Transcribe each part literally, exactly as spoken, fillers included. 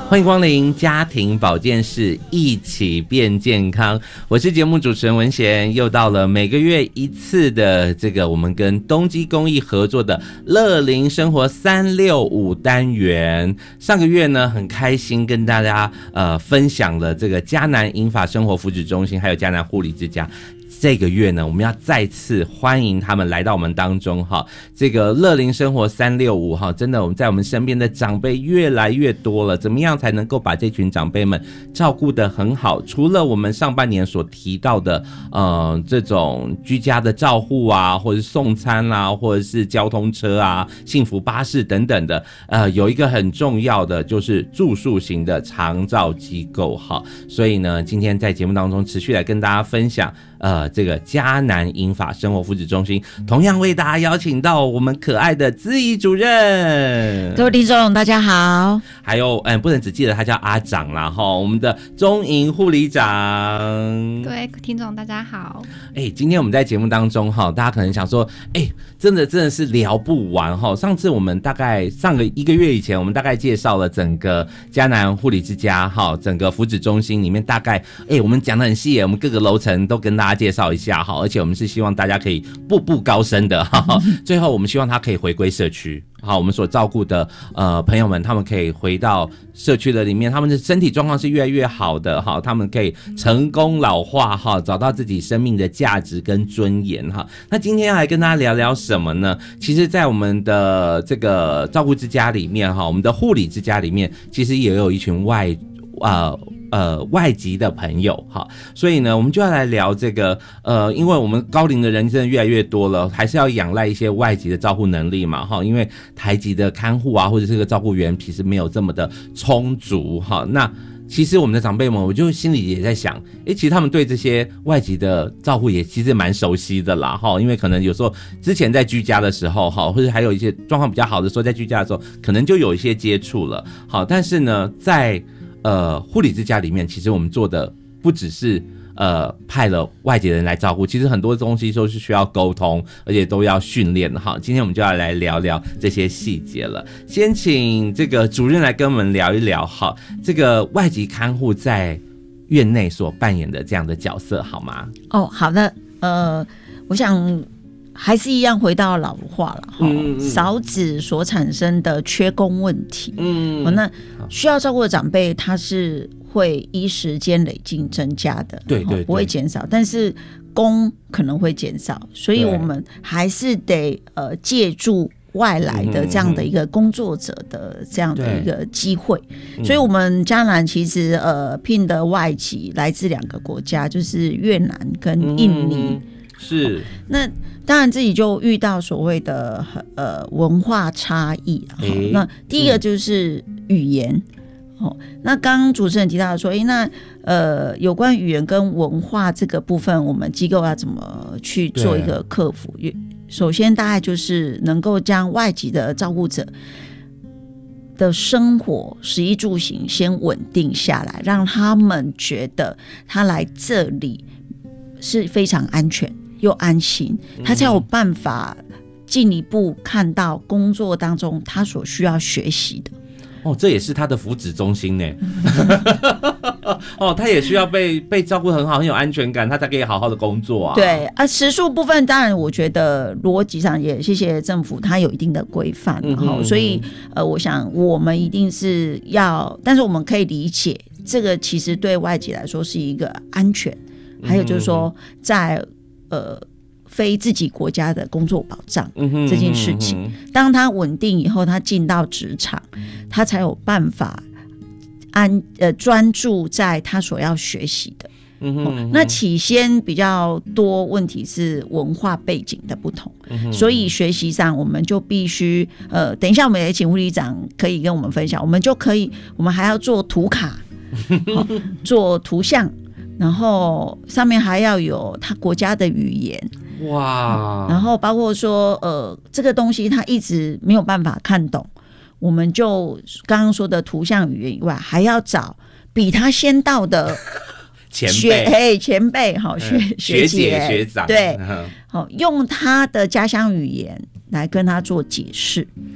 欢迎光临家庭保健室，一起变健康。我是节目主持人文贤，又到了每个月一次的这个我们跟东基公益合作的乐龄生活三六五单元。上个月呢，很开心跟大家呃分享了这个嘉南银发生活福祉中心，还有嘉南护理之家。这个月呢，我们要再次欢迎他们来到我们当中哈。这个乐龄生活三六五哈，真的我们在我们身边的长辈越来越多了，怎么样才能够把这群长辈们照顾得很好？除了我们上半年所提到的呃这种居家的照护啊，或者是送餐啊，或者是交通车啊、幸福巴士等等的，呃有一个很重要的就是住宿型的长照机构哈。所以呢，今天在节目当中持续来跟大家分享呃，这个嘉南银发生活福祉中心，同样为大家邀请到我们可爱的姿怡主任。 各位听众大家好。 还有嗯，不能只记得他叫阿长啦齁，我们的钟莹护理长。 各位听众大家好。 哎，今天我们在节目当中齁，大家可能想说，哎，真的真的是聊不完齁。上次我们大概上个一个月以前，我们大概介绍了整个嘉南护理之家齁，整个福祉中心里面大概，哎，我们讲得很细耶，我们各个楼层都跟大家介绍一下哈，而且我们是希望大家可以步步高升的哈。最后我们希望他可以回归社区，好，我们所照顾的呃朋友们，他们可以回到社区的里面，他们的身体状况是越来越好的哈，他们可以成功老化哈，找到自己生命的价值跟尊严哈。那今天要来跟大家聊聊什么呢？其实，在我们的这个照顾之家里面哈，我们的护理之家里面，其实也有一群外呃。呃，外籍的朋友哈，所以呢，我们就要来聊这个呃，因为我们高龄的人真的越来越多了，还是要仰赖一些外籍的照护能力嘛哈，因为台籍的看护啊，或者是个照顾员，其实没有这么的充足哈。那其实我们的长辈们，我就心里也在想，诶，其实他们对这些外籍的照护也其实蛮熟悉的啦哈，因为可能有时候之前在居家的时候哈，或者还有一些状况比较好的时候，在居家的时候，可能就有一些接触了。好，但是呢，在呃，护理之家里面，其实我们做的不只是呃派了外籍人来照顾，其实很多东西都是需要沟通，而且都要训练的哈。今天我们就要来聊聊这些细节了。先请这个主任来跟我们聊一聊哈，这个外籍看护在院内所扮演的这样的角色好吗？ 哦，好的，呃，我想还是一样回到老话了哈，嗯嗯、少子所产生的缺工问题，嗯，哦、那需要照顾的长辈，他是会依时间累进增加的， 对 对, 对， 不会减少，但是工可能会减少，所以我们还是得呃借助外来的这样的一个工作者的这样的一个机会，嗯、所以我们嘉南其实呃聘的外籍来自两个国家，就是越南跟印尼。嗯是、哦， 那当然自己就遇到所谓的呃文化差异、欸、那第一个就是语言、嗯哦、那刚刚主持人提到说，欸、那呃有关语言跟文化这个部分，我们机构要怎么去做一个克服？首先，大概就是能够将外籍的照顾者的生活食衣住行先稳定下来，让他们觉得他来这里是非常安全又安心，他才有办法进一步看到工作当中他所需要学习的。 哦，这也是他的福祉中心呢。哦，他也需要被被照顾很好，很有安全感，他才可以好好的工作啊。 对啊，时数部分当然我觉得逻辑上也谢谢政府，它有一定的规范，嗯哼嗯哼，所以呃，我想我们一定是要，但是我们可以理解，这个其实对外籍来说是一个安全。还有就是说，在呃非自己国家的工作保障这件事情，当他稳定以后，他进到职场，他才有办法安呃专注在他所要学习的。嗯哼嗯哼，那起先比较多问题是文化背景的不同，嗯、所以学习上我们就必须呃，等一下我们也请护理长可以跟我们分享，我们就可以，我们还要做图卡，做图像。然后上面还要有他国家的语言，哇！然后包括说，呃，这个东西他一直没有办法看懂，我们就刚刚说的图像语言以外，还要找比他先到的前辈， 哎，前辈，好、嗯、学学姐学长， 对，好、嗯、用他的家乡语言来跟他做解释。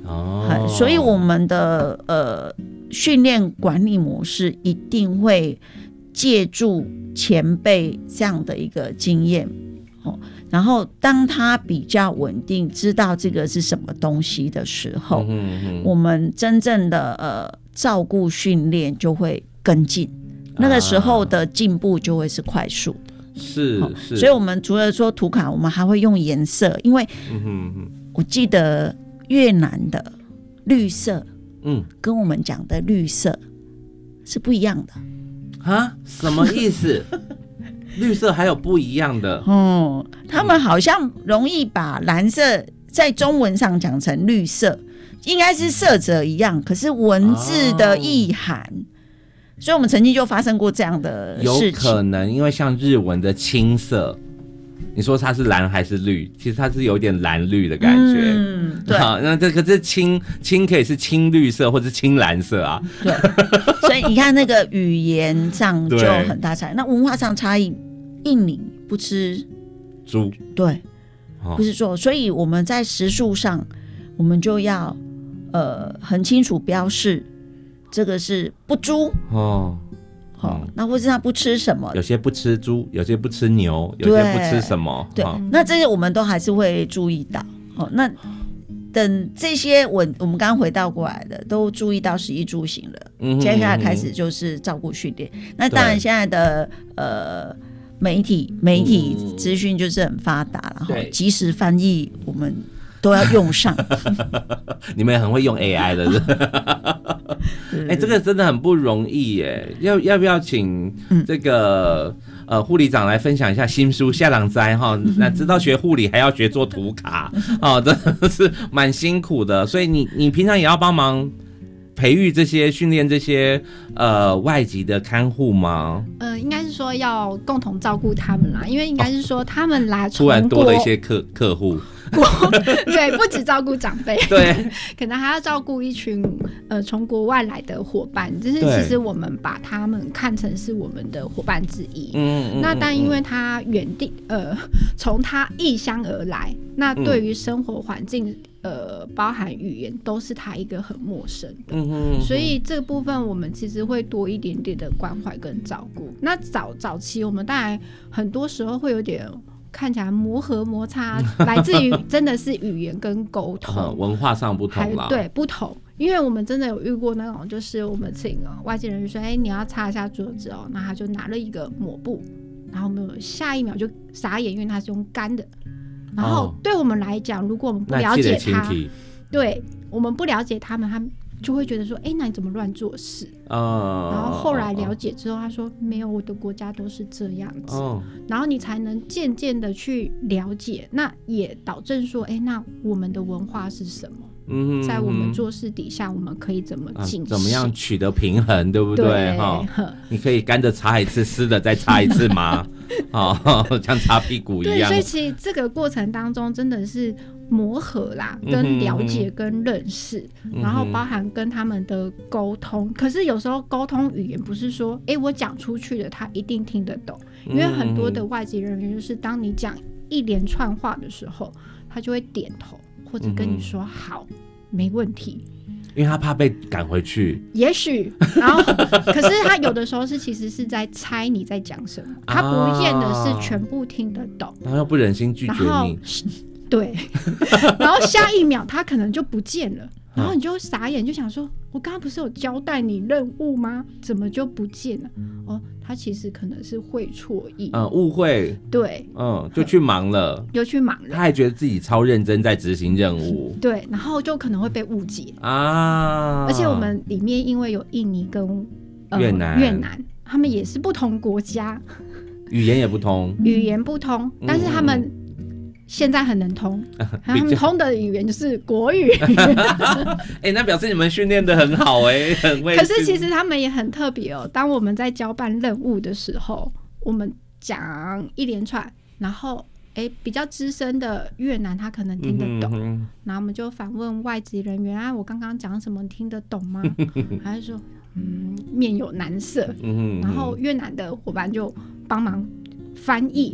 哦， 所以我们的呃训练管理模式一定会借助前辈这样的一个经验，哦，然后当他比较稳定，知道这个是什么东西的时候，嗯嗯我们真正的呃照顾训练就会跟进，那个时候的进步就会是快速的。 是是， 所以我们除了说图卡，我们还会用颜色，因为我记得越南的绿色，嗯，跟我们讲的绿色是不一样的。 啊？什么意思？绿色还有不一样的？ 哦，他们好像容易把蓝色在中文上讲成绿色，应该是色泽一样，可是文字的意涵。哦，所以我们曾经就发生过这样的事情，有可能因为像日文的青色，你说它是蓝还是绿？其实它是有点蓝绿的感觉。嗯，对。好，那这可是青青可以是青绿色或是青蓝色啊。 对，所以你看那个语言上就很大差异，那文化上差异，印尼不吃猪， 对，不是做，所以我们在食宿上，我们就要呃很清楚标示。这个是不猪哦，好、嗯，那或是他不吃什么？ 有些不吃猪，有些不吃牛，有些不吃什么？ 对，哦、那这些我们都还是会注意到。哦，那等这些我我们刚刚回到过来的都注意到食衣住行了，嗯，接下来开始就是照顾训练。那当然现在的呃媒体媒体资讯就是很发达了，哈、嗯，即时翻译我们都要用上。 你们也很会用 A I 的。哎、欸，这个真的很不容易耶！要要不要请这个、嗯、呃护理长来分享一下新书《下朗哉》哈？那知道学护理还要学做图卡哦，真的是蛮辛苦的。所以你你平常也要帮忙培育这些、训练这些呃外籍的看护吗？ 呃，应该是说要共同照顾他们啦，因为应该是说他们来突然多了一些客客户。 对，不只照顾长辈， 对， 可能还要照顾一群呃从国外来的伙伴，就是其实我们把他们看成是我们的伙伴之一。嗯嗯。那但因为他远地呃从他异乡而来，那对于生活环境、嗯、呃包含语言都是他一个很陌生的，嗯哼，所以这个部分我们其实会多一点点的关怀跟照顾。那早早期我们当然很多时候会有点。看起来磨合摩擦来自于真的是语言跟沟通、 嗯、文化上不同啦， 对，不同。因为我们真的有遇过那种就是我们请外籍人员说哎、欸，你要擦一下桌子哦，那他就拿了一个抹布，然后我们下一秒就傻眼，因为他是用干的。然后对我们来讲，如果我们不了解他，对我们不了解他们，他们就会觉得说哎、欸，那你怎么乱做事、哦、然后后来了解之后他说没有，我的国家都是这样子、哦、然后你才能渐渐的去了解，那也导正说哎、欸，那我们的文化是什么、嗯、在我们做事底下我们可以怎么进行、啊、 怎么样取得平衡，对不对？对、哦、你可以干的擦一次，湿的再擦一次吗？哦，像擦屁股一样。 对，所以其实这个过程当中真的是磨合啦，跟了解跟认识、嗯、然后包含跟他们的沟通、嗯、可是有时候沟通语言不是说哎，我讲出去的他一定听得懂，因为很多的外籍人员就是当你讲一连串话的时候他就会点头或者跟你说、嗯、好，没问题， 因为他怕被赶回去， 也许，然后可是他有的时候是其实是在猜你在讲什么，他不见得是全部听得懂， 然后又不忍心拒绝你， 对，然后下一秒他可能就不见了，然后你就傻眼，就想说我刚刚不是有交代你任务吗？怎么就不见了？哦，他其实可能是会错意， 嗯，误会， 对， 嗯，就去忙了， 就去忙了， 他还觉得自己超认真在执行任务， 对，然后就可能会被误解啊。而且我们里面因为有印尼跟、呃、越南，越南他们也是不同国家， 语言也不通， 语言不通，但是他们、嗯。现在很能通，他们通的语言就是国语。 哎、欸，那表示你们训练得很好哎、欸，很会。 可是其实他们也很特别哦。当我们在交办任务的时候，我们讲一连串，然后哎、欸，比较资深的越南他可能听得懂，然、嗯、后我们就反问外籍人员啊，我刚刚讲什么，你听得懂吗？还是说嗯，面有难色、嗯。然后越南的伙伴就帮忙翻译。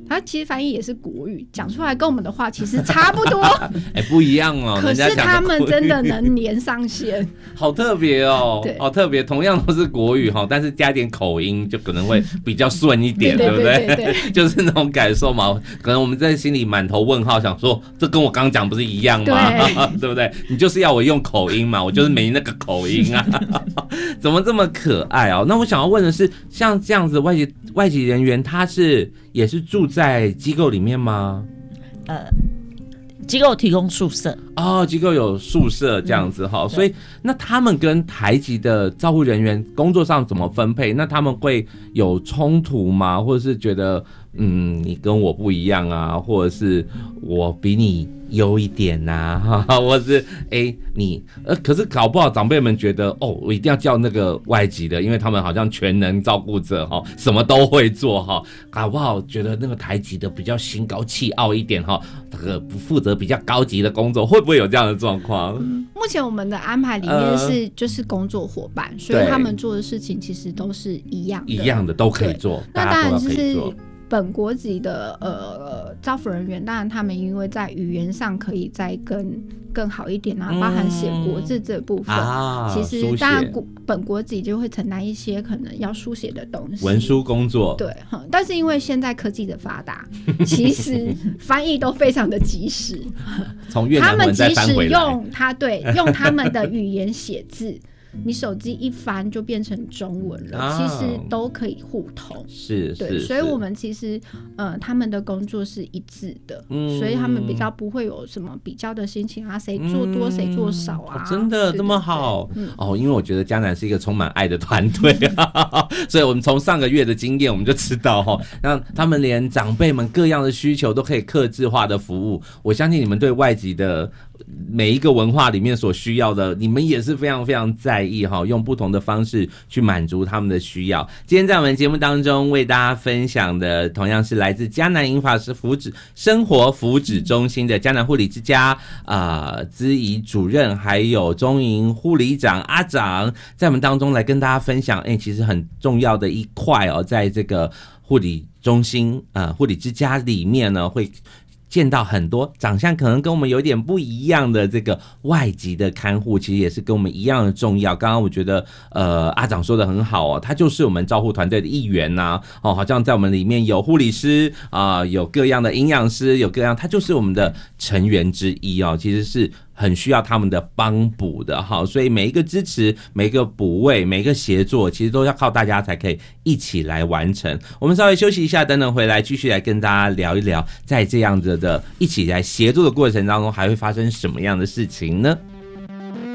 它其实翻译也是国语，讲出来跟我们的话其实差不多， 哎、欸，不一样哦。 可是他们真的能连上线， 好特别哦， 对， 好特别。同样都是国语哈，但是加点口音就可能会比较顺一点，对不对？ 对对对对就是那种感受嘛。可能我们在心里满头问号，想说这跟我刚刚讲不是一样吗？对, 对不对？你就是要我用口音嘛，我就是没那个口音啊，怎么这么可爱哦？那我想要问的是，像这样子外籍外籍人员，他是也是住在机构里面吗？ 呃，机构提供宿舍哦，机构有宿舍这样子哈、嗯，所以那他们跟台籍的照护人员工作上怎么分配？那他们会有冲突吗？或者是觉得嗯，你跟我不一样啊，或者是我比你优一点呐、啊，或者是哎、欸、你呃，可是搞不好长辈们觉得哦，我一定要叫那个外籍的，因为他们好像全能照顾者哈，什么都会做哈，搞不好觉得那个台籍的比较心高气傲一点哈，这个不负责比较高级的工作，会不会有这样的状况？ 嗯，目前我们的安排里面是、呃、就是工作伙伴，所以他们做的事情其实都是一样的， 一样的都可以做， 那当然就是。 做本国籍的呃照服人员，当然他们因为在语言上可以再更更好一点啊，包含写国字这部分， 啊、 其实当然本国籍就会承担一些可能要书写的东西， 文书工作。 对，但是因为现在科技的发达，其实翻译都非常的及时， 从越南文再翻回来， 他们即使用他对用他们的语言写字。你手机一翻就变成中文了、啊、其实都可以互通， 是对是， 所以我们其实呃他们的工作是一致的、嗯、所以他们比较不会有什么比较的心情啊，谁做多谁、嗯、做少啊、 哦、真的这么好、嗯、哦，因为我觉得嘉南是一个充满爱的团队所以我们从上个月的经验我们就知道齁，让他们连长辈们各样的需求都可以客制化的服务，我相信你们对外籍的每一个文化里面所需要的，你们也是非常非常在意哈，用不同的方式去满足他们的需要。今天在我们节目当中为大家分享的，同样是来自嘉南银发师福祉生活福祉中心的嘉南护理之家啊资仪主任，还有中营护理长阿长，在我们当中来跟大家分享，哎、欸，其实很重要的一块哦，在这个护理中心啊护理之家里面呢，会见到很多长相可能跟我们有点不一样的这个外籍的看护，其实也是跟我们一样的重要。刚刚我觉得呃阿长说的很好哦，他就是我们照护团队的一员呐、啊、哦，好像在我们里面有护理师啊、呃，有各样的营养师，有各样，他就是我们的成员之一哦，其实是很需要他们的帮补的哈，所以每一个支持、每一个补位、每一个协作，其实都要靠大家才可以一起来完成。我们稍微休息一下，等等回来继续来跟大家聊一聊，在这样子的一起来协作的过程当中，还会发生什么样的事情呢？